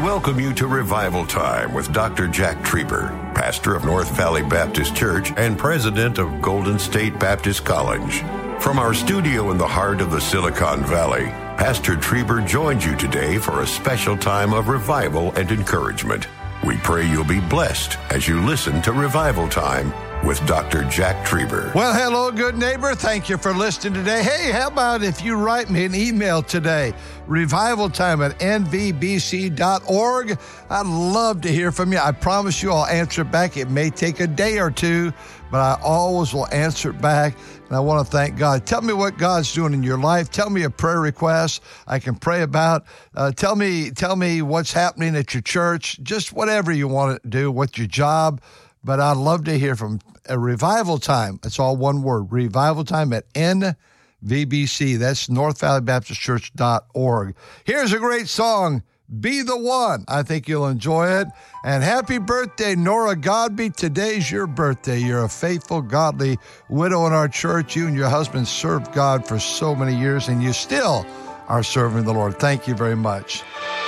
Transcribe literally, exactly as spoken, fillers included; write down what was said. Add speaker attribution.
Speaker 1: welcome you to Revival Time with Doctor Jack Trieber, pastor of North Valley Baptist Church and president of Golden State Baptist College. From our studio in the heart of the Silicon Valley, Pastor Trieber joins you today for a special time of revival and encouragement. We pray you'll be blessed as you listen to Revival Time with Doctor Jack Trieber.
Speaker 2: Well, hello, good neighbor. Thank you for listening today. Hey, how about if you write me an email today, revivaltime at n v b c dot org. I'd love to hear from you. I promise you I'll answer back. It may take a day or two, but I always will answer it back. And I want to thank God. Tell me what God's doing in your life. Tell me a prayer request I can pray about. Uh, tell me, tell me what's happening at your church. Just whatever you want to do. What's your job? But I'd love to hear from a Revival Time. It's all one word. Revival Time at N V B C. That's north valley baptist church dot org. Here's a great song, Be the One. I think you'll enjoy it. And happy birthday, Nora Godby. Today's your birthday. You're a faithful, godly widow in our church. You and your husband served God for so many years, and you still are serving the Lord. Thank you very much.